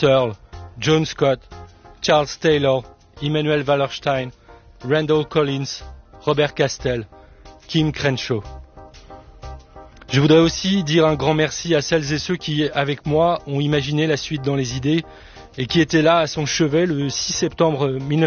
Searle, John Scott, Charles Taylor, Immanuel Wallerstein, Randall Collins, Robert Castell, Kim Crenshaw. Je voudrais aussi dire un grand merci à celles et ceux qui, avec moi, ont imaginé la suite dans les idées et qui étaient là à son chevet le 6 septembre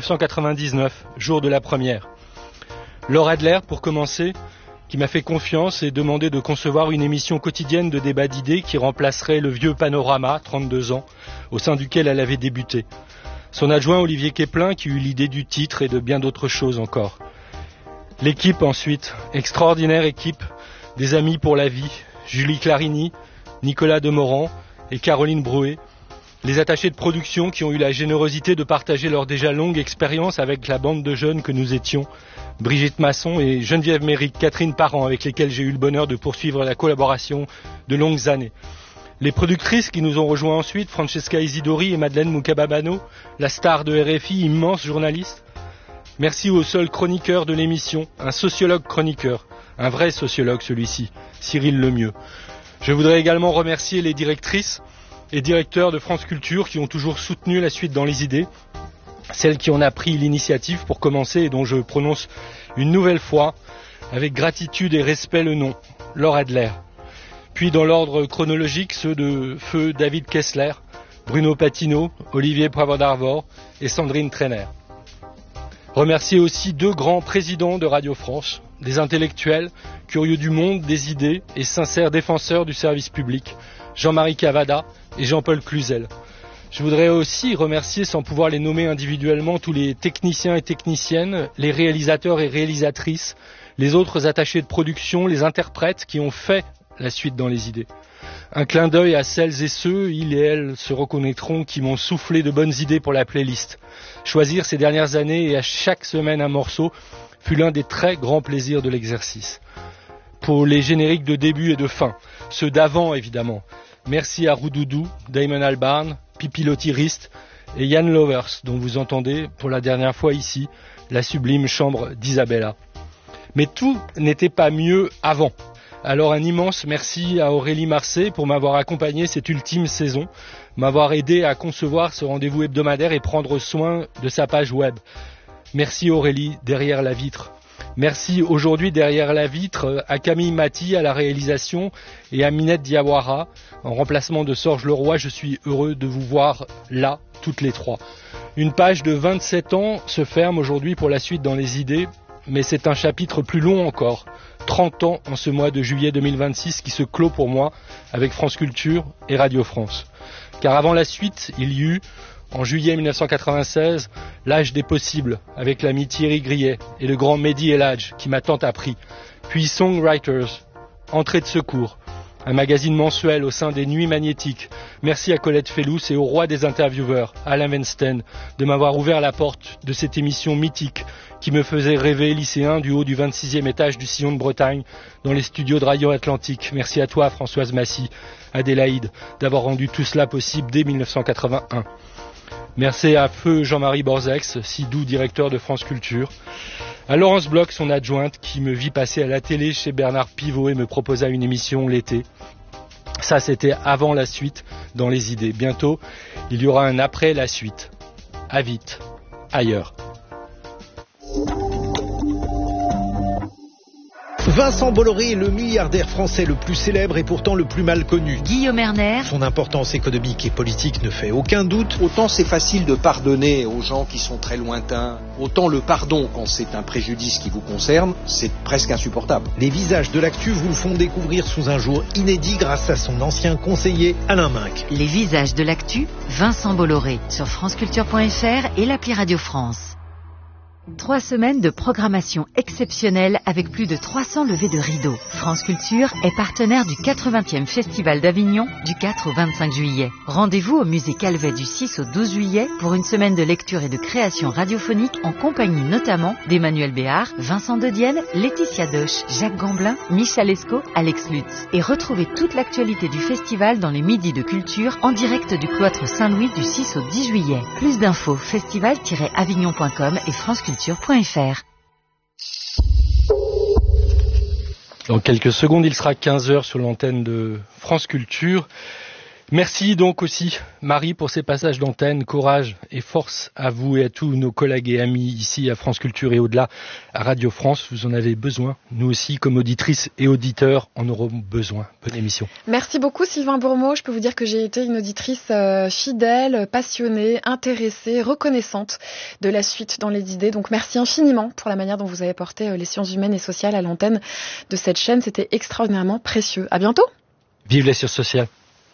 1999, jour de la première. Laure Adler, pour commencer, qui m'a fait confiance et demandé de concevoir une émission quotidienne de débat d'idées qui remplacerait le vieux Panorama, 32 ans, au sein duquel elle avait débuté. Son adjoint Olivier Keplin qui eut l'idée du titre et de bien d'autres choses encore. L'équipe ensuite, extraordinaire équipe, des amis pour la vie, Julie Clarini, Nicolas Demorand et Caroline Brouet, les attachés de production qui ont eu la générosité de partager leur déjà longue expérience avec la bande de jeunes que nous étions, Brigitte Masson et Geneviève Méric, Catherine Parent, avec lesquelles j'ai eu le bonheur de poursuivre la collaboration de longues années. Les productrices qui nous ont rejoints ensuite, Francesca Isidori et Madeleine Moukababano, la star de RFI, immense journaliste. Merci au seul chroniqueur de l'émission, un sociologue chroniqueur, un vrai sociologue celui-ci, Cyril Lemieux. Je voudrais également remercier les directrices et directeurs de France Culture qui ont toujours soutenu la suite dans les idées, celle qui en a pris l'initiative pour commencer et dont je prononce une nouvelle fois, avec gratitude et respect le nom, Laure Adler. Puis dans l'ordre chronologique, ceux de feu David Kessler, Bruno Patino, Olivier Poivre d'Arvor et Sandrine Trainer. Remercier aussi deux grands présidents de Radio France, des intellectuels, curieux du monde, des idées et sincères défenseurs du service public, Jean-Marie Cavada et Jean-Paul Cluzel. Je voudrais aussi remercier, sans pouvoir les nommer individuellement, tous les techniciens et techniciennes, les réalisateurs et réalisatrices, les autres attachés de production, les interprètes qui ont fait la suite dans les idées. Un clin d'œil à celles et ceux, ils et elles se reconnaîtront, qui m'ont soufflé de bonnes idées pour la playlist. Choisir ces dernières années et à chaque semaine un morceau fut l'un des très grands plaisirs de l'exercice. Pour les génériques de début et de fin, ceux d'avant évidemment, merci à Roudoudou, Damon Albarn, Pipilotti Rist et Yann Lovers, dont vous entendez pour la dernière fois ici la sublime chambre d'Isabella. Mais tout n'était pas mieux avant. Alors un immense merci à Aurélie Marseille pour m'avoir accompagné cette ultime saison, m'avoir aidé à concevoir ce rendez-vous hebdomadaire et prendre soin de sa page web. Merci Aurélie, derrière la vitre. Merci aujourd'hui derrière la vitre à Camille Maty à la réalisation et à Minette Diawara. En remplacement de Sorge Leroy, je suis heureux de vous voir là, toutes les trois. Une page de 27 ans se ferme aujourd'hui pour la suite dans les idées, mais c'est un chapitre plus long encore. 30 ans en ce mois de juillet 2026 qui se clôt pour moi avec France Culture et Radio France. Car avant la suite, il y eut, en juillet 1996, l'âge des possibles avec l'ami Thierry Grillet et le grand Mehdi El Hadj qui m'a tant appris. Puis Songwriters, Entrée de secours, un magazine mensuel au sein des Nuits Magnétiques. Merci à Colette Fellous et au roi des intervieweurs, Alain Weinstein, de m'avoir ouvert la porte de cette émission mythique qui me faisait rêver lycéen du haut du 26e étage du Sillon de Bretagne dans les studios de Radio Atlantique. Merci à toi Françoise Massy, Adélaïde, d'avoir rendu tout cela possible dès 1981. Merci à feu Jean-Marie Borzex, si doux directeur de France Culture. À Laurence Bloch, son adjointe, qui me vit passer à la télé chez Bernard Pivot et me proposa une émission l'été. Ça, c'était avant la suite dans les idées. Bientôt, il y aura un après la suite. À vite, ailleurs. Vincent Bolloré est le milliardaire français le plus célèbre et pourtant le plus mal connu. Guillaume Erner. Son importance économique et politique ne fait aucun doute. Autant c'est facile de pardonner aux gens qui sont très lointains, autant le pardon quand c'est un préjudice qui vous concerne, c'est presque insupportable. Les visages de l'actu vous le font découvrir sous un jour inédit grâce à son ancien conseiller Alain Minc. Les visages de l'actu, Vincent Bolloré, sur franceculture.fr et l'appli Radio France. 3 semaines de programmation exceptionnelle avec plus de 300 levées de rideaux. France Culture est partenaire du 80e Festival d'Avignon du 4 au 25 juillet. Rendez-vous au musée Calvet du 6 au 12 juillet pour une semaine de lecture et de création radiophonique en compagnie notamment d'Emmanuel Béard, Vincent Dedienne, Laetitia Doche, Jacques Gamblin, Michel Escaut, Alex Lutz. Et retrouvez toute l'actualité du festival dans les Midis de Culture en direct du cloître Saint-Louis du 6 au 10 juillet. Plus d'infos festival-avignon.com et franceculture.fr. Dans quelques secondes, il sera 15h sur l'antenne de France Culture. Merci donc aussi, Marie, pour ces passages d'antenne. Courage et force à vous et à tous nos collègues et amis ici à France Culture et au-delà, à Radio France. Vous en avez besoin. Nous aussi, comme auditrices et auditeurs, en aurons besoin. Bonne émission. Merci beaucoup, Sylvain Bourmeau. Je peux vous dire que j'ai été une auditrice fidèle, passionnée, intéressée, reconnaissante de la suite dans les idées. Donc merci infiniment pour la manière dont vous avez porté les sciences humaines et sociales à l'antenne de cette chaîne. C'était extraordinairement précieux. À bientôt. Vive les sciences sociales.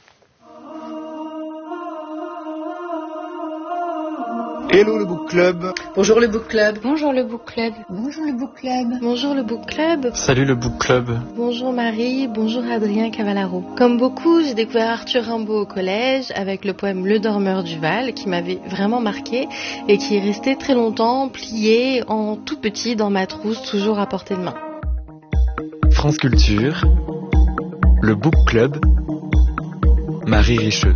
Hello le Book Club. Bonjour le Book Club. Bonjour le Book Club. Bonjour le Book Club. Bonjour le Book Club. Salut le Book Club. Bonjour Marie, bonjour Adrien Cavallaro. Comme beaucoup, j'ai découvert Arthur Rimbaud au collège avec le poème Le Dormeur du Val qui m'avait vraiment marqué et qui est resté très longtemps plié en tout petit dans ma trousse, toujours à portée de main. France Culture, le Book Club, Marie Richeux.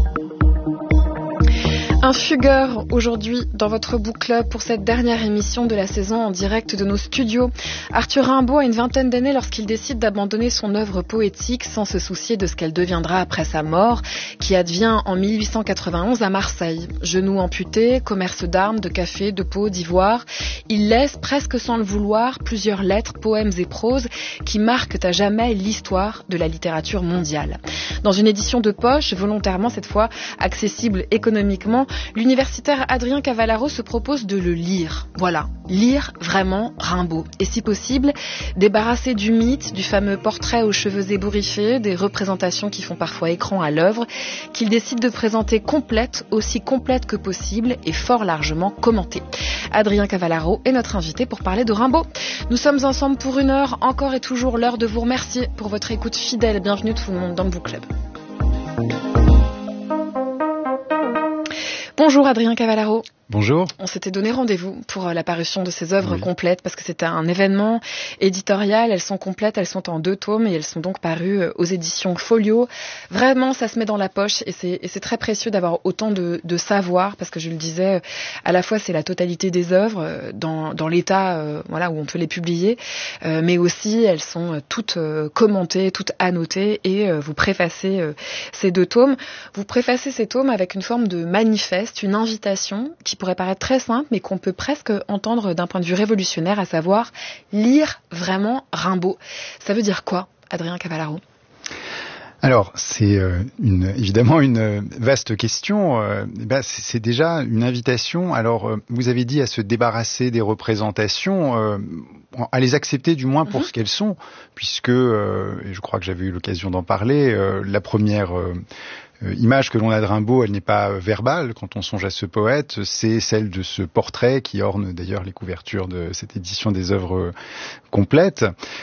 Un fugueur aujourd'hui dans votre Book Club pour cette dernière émission de la saison en direct de nos studios. Arthur Rimbaud a une vingtaine d'années lorsqu'il décide d'abandonner son œuvre poétique sans se soucier de ce qu'elle deviendra après sa mort, qui advient en 1891 à Marseille. Genoux amputés, commerce d'armes, de café, de peau, d'ivoire. Il laisse, presque sans le vouloir, plusieurs lettres, poèmes et proses qui marquent à jamais l'histoire de la littérature mondiale. Dans une édition de poche, volontairement cette fois accessible économiquement, l'universitaire Adrien Cavallaro se propose de le lire. Voilà, lire vraiment Rimbaud. Et si possible, débarrasser du mythe, du fameux portrait aux cheveux ébouriffés, des représentations qui font parfois écran à l'œuvre, qu'il décide de présenter complète, aussi complète que possible et fort largement commentée. Adrien Cavallaro est notre invité pour parler de Rimbaud. Nous sommes ensemble pour 1 heure, encore et toujours l'heure de vous remercier pour votre écoute fidèle. Bienvenue tout le monde dans le Book Club. Bonjour Adrien Cavallaro. Bonjour. On s'était donné rendez-vous pour la parution de ces œuvres complètes parce que c'était un événement éditorial. Elles sont complètes, elles sont en 2 tomes et elles sont donc parues aux éditions Folio. Vraiment, ça se met dans la poche et c'est très précieux d'avoir autant de savoir parce que je le disais, à la fois c'est la totalité des œuvres dans l'état voilà, où on peut les publier, mais aussi elles sont toutes commentées, toutes annotées et vous préfacez ces 2 tomes. Vous préfacez ces tomes avec une forme de manifeste, une invitation qui pourrait paraître très simple, mais qu'on peut presque entendre d'un point de vue révolutionnaire, à savoir lire vraiment Rimbaud. Ça veut dire quoi, Adrien Cavallaro ? Alors, c'est évidemment une vaste question. C'est déjà une invitation. Alors, vous avez dit à se débarrasser des représentations, à les accepter du moins pour ce qu'elles sont, puisque, et je crois que j'avais eu l'occasion d'en parler, la première image que l'on a de Rimbaud, elle n'est pas verbale. Quand on songe à ce poète, c'est celle de ce portrait qui orne d'ailleurs les couvertures de cette édition des œuvres complètes.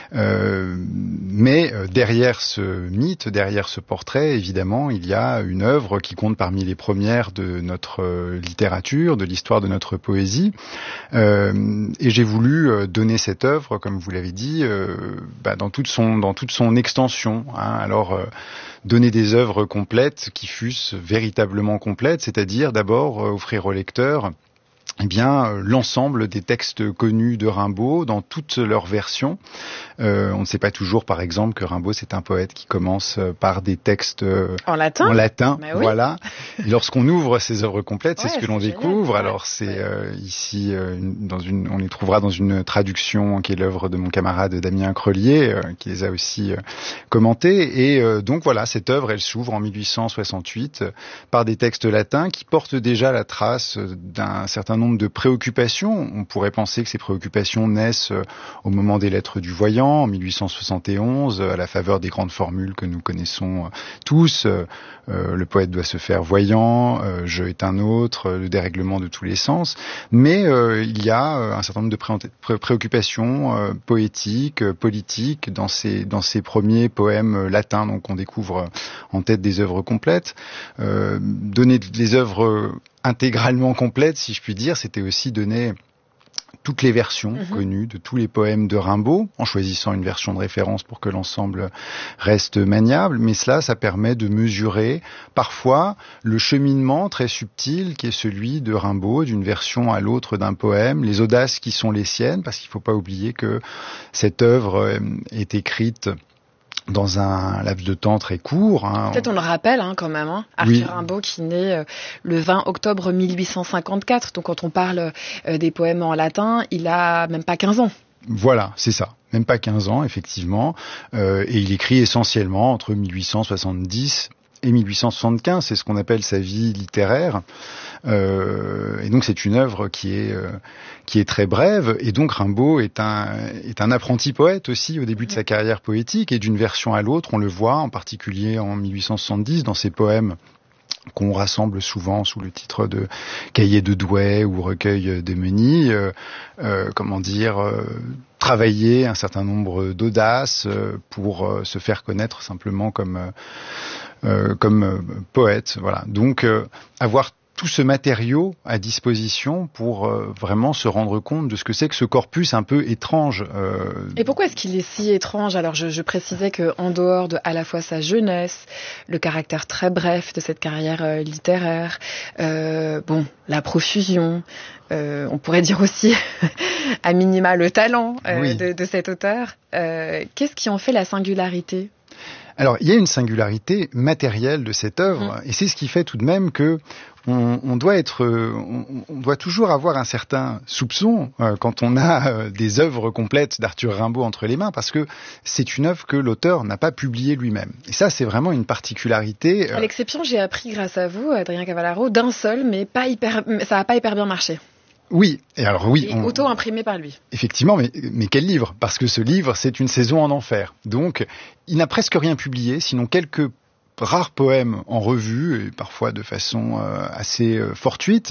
Mais derrière ce mythe, derrière ce portrait, évidemment, il y a une œuvre qui compte parmi les premières de notre littérature, de l'histoire de notre poésie. Et j'ai voulu donner cette œuvre, comme vous l'avez dit, dans toute son extension. Alors, donner des œuvres complètes qui fussent véritablement complètes, c'est-à-dire d'abord offrir au lecteur l'ensemble des textes connus de Rimbaud dans toutes leurs versions. On ne sait pas toujours, par exemple, que Rimbaud, c'est un poète qui commence par des textes en latin, oui. Voilà. Et lorsqu'on ouvre ces œuvres complètes, c'est ce que l'on découvre. Génial. Alors, c'est ici, on les trouvera dans une traduction qui est l'œuvre de mon camarade Damien Crelier, qui les a aussi commentées. Et donc voilà, cette œuvre, elle s'ouvre en 1868 par des textes latins qui portent déjà la trace d'un certain nombre de préoccupations. On pourrait penser que ces préoccupations naissent au moment des lettres du voyant, en 1871, à la faveur des grandes formules que nous connaissons tous. Le poète doit se faire voyant, je est un autre, le dérèglement de tous les sens. Mais il y a un certain nombre de préoccupations poétiques, politiques dans ces premiers poèmes latins, donc on découvre en tête des œuvres complètes. Donner des œuvres intégralement complète, si je puis dire, c'était aussi donner toutes les versions connues de tous les poèmes de Rimbaud, en choisissant une version de référence pour que l'ensemble reste maniable. Mais ça permet de mesurer parfois le cheminement très subtil qui est celui de Rimbaud, d'une version à l'autre d'un poème, les audaces qui sont les siennes, parce qu'il ne faut pas oublier que cette œuvre est écrite dans un laps de temps très court. Peut-être on le rappelle quand même. Arthur Rimbaud qui naît le 20 octobre 1854. Donc quand on parle des poèmes en latin, il a même pas 15 ans. Voilà, c'est ça. Même pas 15 ans, effectivement. Et il écrit essentiellement entre 1870 et 1875. C'est ce qu'on appelle sa vie littéraire. Et donc c'est une œuvre qui est très brève. Et donc Rimbaud est un apprenti poète aussi au début de sa carrière poétique. Et d'une version à l'autre, on le voit, en particulier en 1870, dans ses poèmes qu'on rassemble souvent sous le titre de Cahiers de Douai ou Recueil des Menis, travailler un certain nombre d'audaces pour se faire connaître simplement comme poète. Voilà. Donc avoir tout ce matériau à disposition pour vraiment se rendre compte de ce que c'est que ce corpus un peu étrange. Et pourquoi est-ce qu'il est si étrange ? Alors je précisais qu'en dehors de à la fois sa jeunesse, le caractère très bref de cette carrière littéraire, la profusion, on pourrait dire aussi à minima le talent de cet auteur, qu'est-ce qui en fait la singularité ? Alors, il y a une singularité matérielle de cette œuvre, et c'est ce qui fait tout de même que on doit toujours avoir un certain soupçon quand on a des œuvres complètes d'Arthur Rimbaud entre les mains, parce que c'est une œuvre que l'auteur n'a pas publiée lui-même. Et ça, c'est vraiment une particularité. À l'exception, j'ai appris grâce à vous, Adrien Cavallaro, d'un seul, mais ça n'a pas hyper bien marché. Oui, et alors oui. Et auto-imprimé par lui. Effectivement, mais quel livre ? Parce que ce livre, c'est une saison en enfer. Donc, il n'a presque rien publié, sinon quelques rares poèmes en revue, et parfois de façon assez fortuite.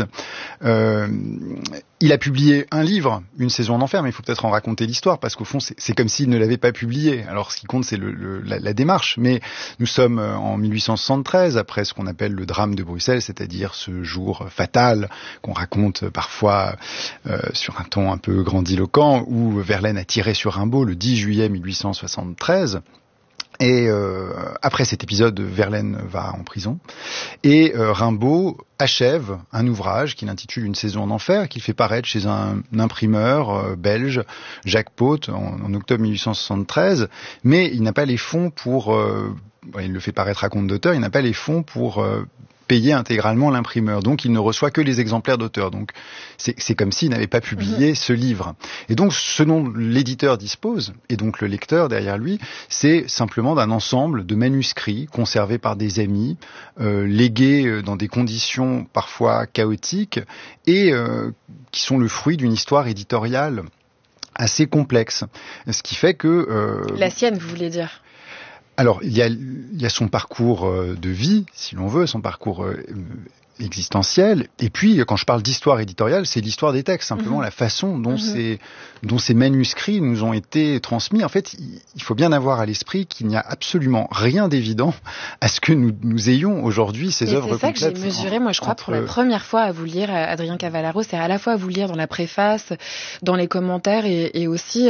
Il a publié un livre, Une saison en enfer, mais il faut peut-être en raconter l'histoire, parce qu'au fond, c'est comme s'il ne l'avait pas publié. Alors, ce qui compte, c'est la démarche. Mais nous sommes en 1873, après ce qu'on appelle le drame de Bruxelles, c'est-à-dire ce jour fatal qu'on raconte parfois sur un ton un peu grandiloquent, où Verlaine a tiré sur Rimbaud le 10 juillet 1873. Et après cet épisode, Verlaine va en prison et Rimbaud achève un ouvrage qu'il intitule Une saison en enfer, qu'il fait paraître chez un imprimeur belge, Jacques Paute, en octobre 1873, mais il n'a pas les fonds pour... il le fait paraître à compte d'auteur, il n'a pas les fonds pour... payer intégralement l'imprimeur. Donc, il ne reçoit que les exemplaires d'auteur. Donc, c'est comme s'il n'avait pas publié ce livre. Et donc, ce dont l'éditeur dispose, et donc le lecteur derrière lui, c'est simplement d'un ensemble de manuscrits conservés par des amis, légués dans des conditions parfois chaotiques, et qui sont le fruit d'une histoire éditoriale assez complexe. Ce qui fait que... La sienne, vous voulez dire ? Alors, il y a son parcours de vie, si l'on veut, son parcours existentiel. Et puis, quand je parle d'histoire éditoriale, c'est l'histoire des textes, simplement la façon dont ces manuscrits nous ont été transmis. En fait, il faut bien avoir à l'esprit qu'il n'y a absolument rien d'évident à ce que nous ayons aujourd'hui ces œuvres complètes. C'est ça que j'ai mesuré, moi, je crois, pour la première fois à vous lire, Adrien Cavallaro, c'est à la fois à vous lire dans la préface, dans les commentaires et aussi,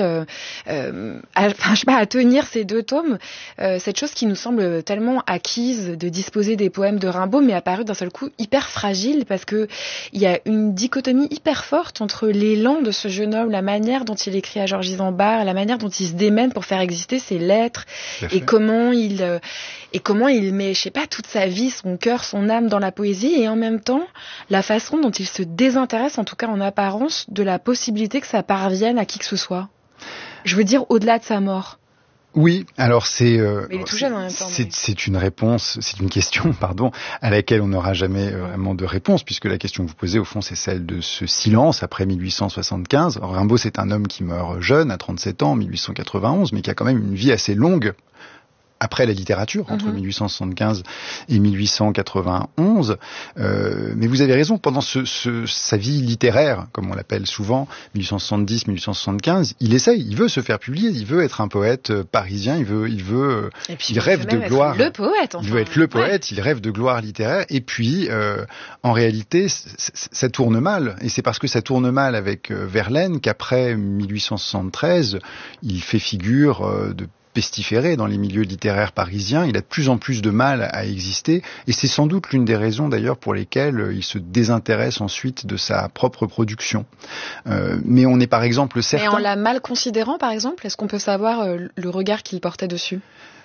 à tenir ces deux tomes, cette chose qui nous semble tellement acquise de disposer des poèmes de Rimbaud, mais apparue d'un seul coup hyper fragile, parce que il y a une dichotomie hyper forte entre l'élan de ce jeune homme, la manière dont il écrit à Georges Isambard, la manière dont il se démène pour faire exister ses lettres, et comment il met, je sais pas, toute sa vie, son cœur, son âme dans la poésie, et en même temps, la façon dont il se désintéresse, en tout cas en apparence, de la possibilité que ça parvienne à qui que ce soit. Je veux dire, au-delà de sa mort. Oui, alors c'est une réponse, c'est une question, à laquelle on n'aura jamais vraiment de réponse, puisque la question que vous posez au fond c'est celle de ce silence après 1875. Alors, Rimbaud c'est un homme qui meurt jeune, à 37 ans, en 1891, mais qui a quand même une vie assez longue après la littérature, entre 1875 et 1891. Mais vous avez raison, pendant sa vie littéraire, comme on l'appelle souvent, 1870-1875, il veut se faire publier, il veut être un poète parisien, il rêve de gloire. Le poète, il veut être le poète, il rêve de gloire littéraire, et puis, en réalité, ça tourne mal. Et c'est parce que ça tourne mal avec Verlaine qu'après 1873, il fait figure de pestiféré dans les milieux littéraires parisiens, il a de plus en plus de mal à exister, et c'est sans doute l'une des raisons d'ailleurs pour lesquelles il se désintéresse ensuite de sa propre production. Mais on est par exemple certain... Et en la mal considérant par exemple, est-ce qu'on peut savoir le regard qu'il portait dessus ?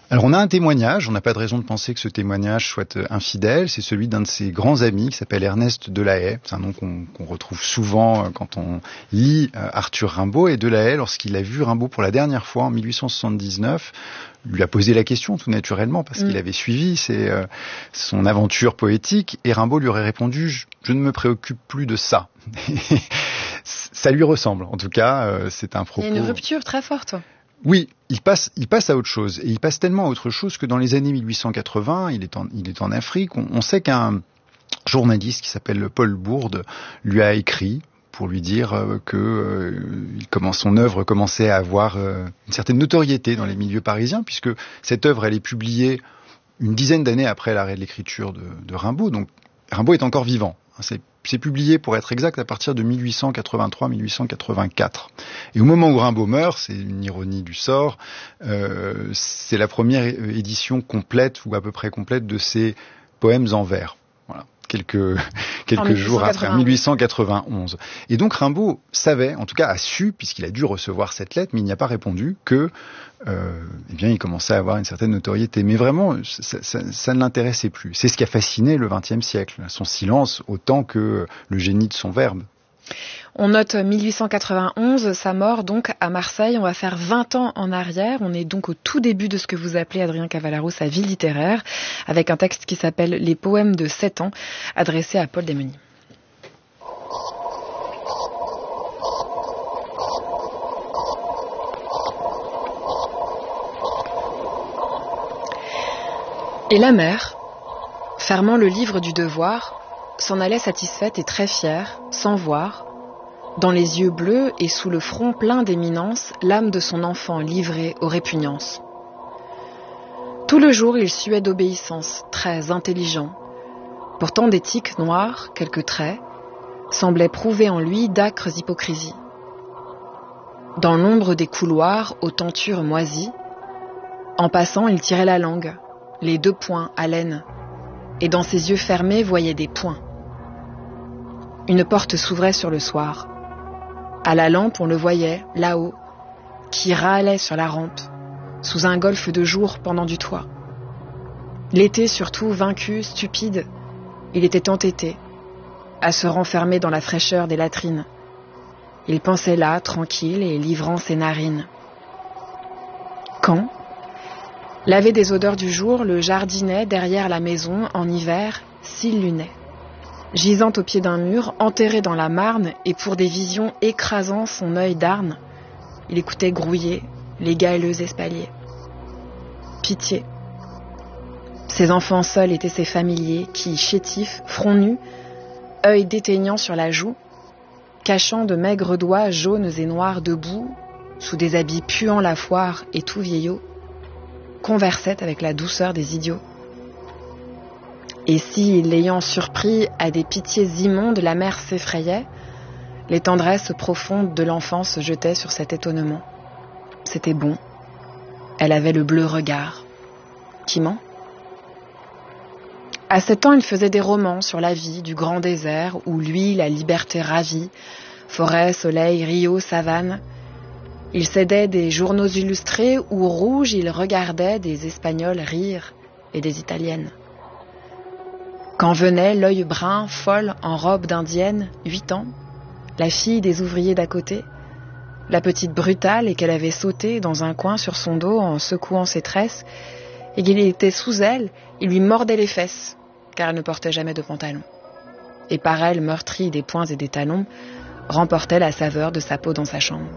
Alors on a un témoignage, on n'a pas de raison de penser que ce témoignage soit infidèle, c'est celui d'un de ses grands amis qui s'appelle Ernest Delahaye, c'est un nom qu'on retrouve souvent quand on lit Arthur Rimbaud, et Delahaye, lorsqu'il a vu Rimbaud pour la dernière fois en 1879, lui a posé la question tout naturellement parce qu'il avait suivi son aventure poétique, et Rimbaud lui aurait répondu « Je ne me préoccupe plus de ça ». Ça lui ressemble, en tout cas, c'est un propos... Il y a une rupture très forte. Oui, il passe à autre chose. Et il passe tellement à autre chose que dans les années 1880, il est en Afrique. On sait qu'un journaliste qui s'appelle Paul Bourde lui a écrit pour lui dire que son œuvre commençait à avoir une certaine notoriété dans les milieux parisiens, puisque cette œuvre, elle est publiée une dizaine d'années après l'arrêt de l'écriture de Rimbaud. Donc Rimbaud est encore vivant. C'est publié, pour être exact, à partir de 1883-1884. Et au moment où Rimbaud meurt, c'est une ironie du sort, c'est la première édition complète, ou à peu près complète, de ses poèmes en vers. Voilà. Quelques jours après, 1891. Et donc Rimbaud savait, en tout cas a su, puisqu'il a dû recevoir cette lettre, mais il n'y a pas répondu, que il commençait à avoir une certaine notoriété. Mais vraiment, ça ne l'intéressait plus. C'est ce qui a fasciné le XXe siècle, son silence autant que le génie de son verbe. On note 1891, sa mort donc à Marseille. On va faire 20 ans en arrière. On est donc au tout début de ce que vous appelez, Adrien Cavallaro, sa vie littéraire, avec un texte qui s'appelle « Les poèmes de 7 ans », adressé à Paul Desmeny. Et la mère, fermant le livre du devoir, s'en allait satisfaite et très fière, sans voir, dans les yeux bleus et sous le front plein d'éminence, l'âme de son enfant livrée aux répugnances. Tout le jour, il suait d'obéissance, très intelligent. Pourtant des tiques noires, quelques traits, semblaient prouver en lui d'âcres hypocrisies. Dans l'ombre des couloirs, aux tentures moisies, en passant, il tirait la langue, les 2 poings à l'aine, et dans ses yeux fermés voyait des points. Une porte s'ouvrait sur le soir. À la lampe, on le voyait, là-haut, qui râlait sur la rampe, sous un golfe de jour pendant du toit. L'été surtout, vaincu, stupide, il était entêté, à se renfermer dans la fraîcheur des latrines. Il pensait là, tranquille et livrant ses narines. Quand, lavé des odeurs du jour, le jardinet derrière la maison, en hiver, s'illunait. Gisant au pied d'un mur, enterré dans la marne, et pour des visions écrasant son œil d'arne, il écoutait grouiller les galleux espaliers. Pitié. Ses enfants seuls étaient ses familiers qui, chétifs, front nu, œil déteignant sur la joue, cachant de maigres doigts jaunes et noirs debout, sous des habits puant la foire et tout vieillot, conversaient avec la douceur des idiots. Et si, l'ayant surpris à des pitiés immondes, la mère s'effrayait, les tendresses profondes de l'enfant se jetaient sur cet étonnement. C'était bon. Elle avait le bleu regard. Qui ment ? À 7 ans, il faisait des romans sur la vie du grand désert où lui, la liberté ravie, forêt, soleil, rio, savane. Il cédait des journaux illustrés où rouge il regardait des Espagnols rire et des Italiennes. Quand venait l'œil brun, folle, en robe d'indienne, 8 ans, la fille des ouvriers d'à côté, la petite brutale et qu'elle avait sauté dans un coin sur son dos en secouant ses tresses, et qu'il était sous elle, il lui mordait les fesses, car elle ne portait jamais de pantalon. Et par elle, meurtrie des poings et des talons, remportait la saveur de sa peau dans sa chambre.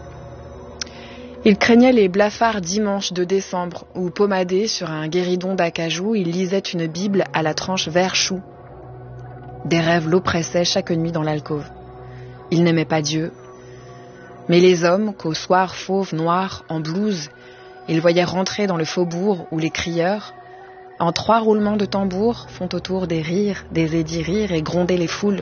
Il craignait les blafards dimanches de décembre où, pommadé sur un guéridon d'acajou, il lisait une Bible à la tranche vert chou. Des rêves l'oppressaient chaque nuit dans l'alcôve. Il n'aimait pas Dieu. Mais les hommes qu'au soir fauve noir, en blouse, il voyait rentrer dans le faubourg où les crieurs, en 3 roulements de tambour, font autour des rires, des édits rires et gronder les foules.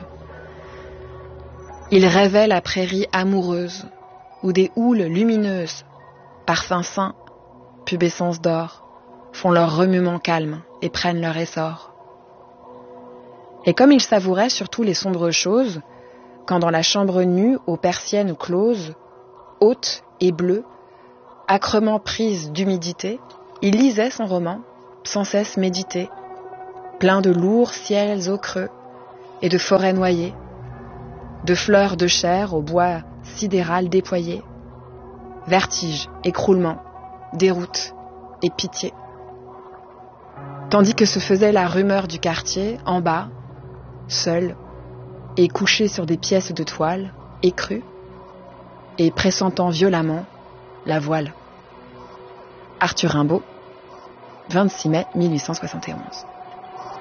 Il rêvait la prairie amoureuse, où des houles lumineuses, parfums sains, pubescence d'or, font leur remuement calme et prennent leur essor. Et comme il savourait surtout les sombres choses, quand dans la chambre nue, aux persiennes closes, haute et bleue, âcrement prise d'humidité, Il lisait son roman, sans cesse médité, plein de lourds ciels au creux et de forêts noyées, de fleurs de chair au bois sidéral déployé, vertige, écroulement, déroute et pitié. Tandis que se faisait la rumeur du quartier, en bas, seul, et couché sur des pièces de toile, écru, et pressentant violemment la voile. Arthur Rimbaud, 26 mai 1871.